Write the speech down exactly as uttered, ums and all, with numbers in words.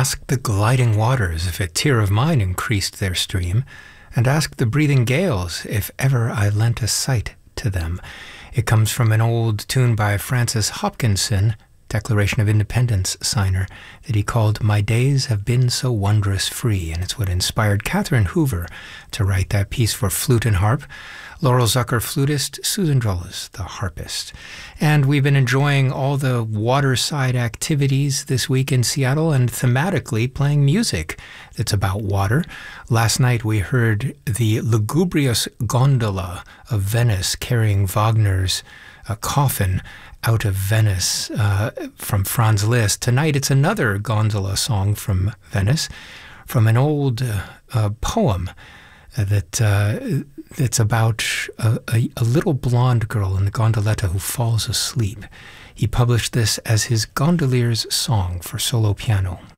Ask the gliding waters if a tear of mine increased their stream, and ask the breathing gales if ever I lent a sight to them. It comes from an old tune by Francis Hopkinson, Declaration of Independence signer, that he called My Days Have Been So Wondrous Free, and it's what inspired Catherine Hoover to write that piece for flute and harp. Laurel Zucker, flutist, Susan Drolles, the harpist. And we've been enjoying all the waterside activities this week in Seattle and thematically playing music that's about water. Last night we heard the lugubrious gondola of Venice carrying Wagner's uh, coffin out of Venice uh, from Franz Liszt. Tonight it's another gondola song from Venice, from an old uh, uh, poem that uh, that's about a, a, a little blonde girl in the gondoletta who falls asleep. He published this as his Gondolier's Song for solo piano.